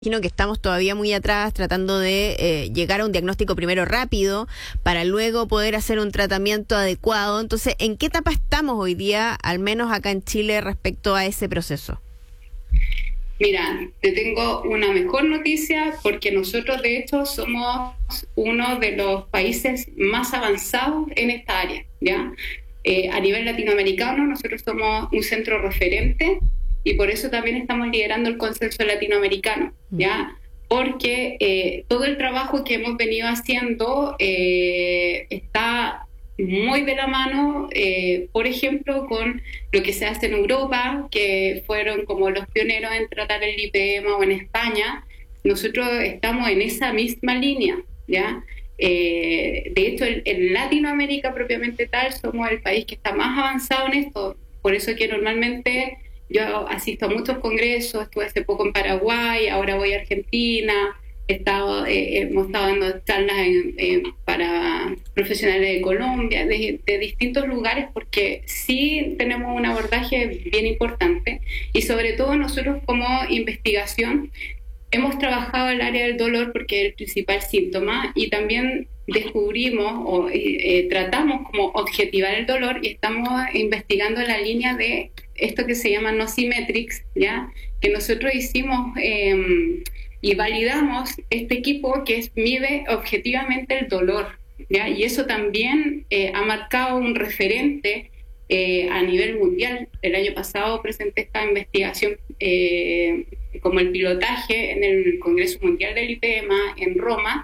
Imagino que estamos todavía muy atrás tratando de llegar a un diagnóstico primero rápido para luego poder hacer un tratamiento adecuado. Entonces, ¿en qué etapa estamos hoy día, al menos acá en Chile, respecto a ese proceso? Mira, te tengo una mejor noticia porque nosotros de hecho somos uno de los países más avanzados en esta área, ¿ya? A nivel latinoamericano nosotros somos un centro referente y por eso también estamos liderando el consenso latinoamericano, ¿ya? Porque todo el trabajo que hemos venido haciendo está muy de la mano, por ejemplo, con lo que se hace en Europa, que fueron como los pioneros en tratar el lipedema, o en España. Nosotros estamos en esa misma línea, ¿ya? De hecho, en Latinoamérica propiamente tal, somos el país que está más avanzado en esto. Por eso que normalmente yo asisto a muchos congresos, estuve hace poco en Paraguay, ahora voy a Argentina, hemos estado dando charlas para profesionales de Colombia, de distintos lugares, porque sí tenemos un abordaje bien importante y sobre todo nosotros como investigación hemos trabajado el área del dolor porque es el principal síntoma y también descubrimos o tratamos como objetivar el dolor y estamos investigando la línea de esto que se llama Nocimetrix, ¿ya? Que nosotros hicimos y validamos este equipo que mide objetivamente el dolor, ¿ya? Y eso también ha marcado un referente a nivel mundial. El año pasado presenté esta investigación como el pilotaje en el Congreso Mundial del Lipedema en Roma,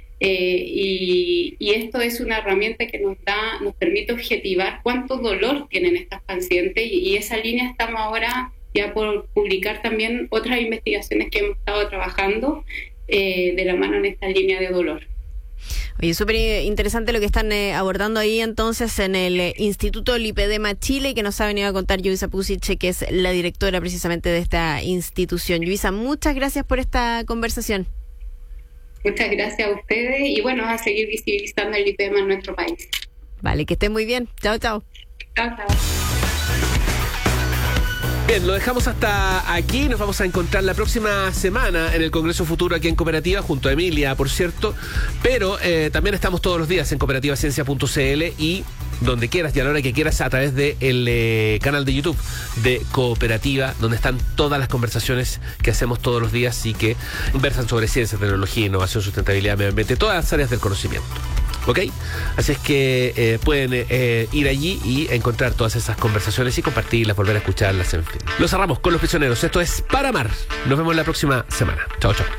y esto es una herramienta que nos permite objetivar cuánto dolor tienen estas pacientes y esa línea estamos ahora ya por publicar también otras investigaciones que hemos estado trabajando de la mano en esta línea de dolor. Oye, súper interesante lo que están abordando ahí entonces en el Instituto Lipedema Chile, que nos ha venido a contar Lluisa Pusic, que es la directora precisamente de esta institución. Lluisa, muchas gracias por esta conversación. Muchas gracias a ustedes y bueno, a seguir visibilizando el lipedema en nuestro país. Vale, que estén muy bien. Chao, chao. Chao, chao. Bien, lo dejamos hasta aquí. Nos vamos a encontrar la próxima semana en el Congreso Futuro aquí en Cooperativa, junto a Emilia, por cierto. Pero también estamos todos los días en cooperativaciencia.cl y donde quieras y a la hora que quieras a través del canal de YouTube de Cooperativa, donde están todas las conversaciones que hacemos todos los días y que versan sobre ciencia, tecnología, innovación, sustentabilidad, medio ambiente, todas las áreas del conocimiento. ¿Ok? Así es que pueden ir allí y encontrar todas esas conversaciones y compartirlas, volver a escucharlas, en fin. Lo cerramos con Los Prisioneros. Esto es Para Amar. Nos vemos la próxima semana. Chao, chao.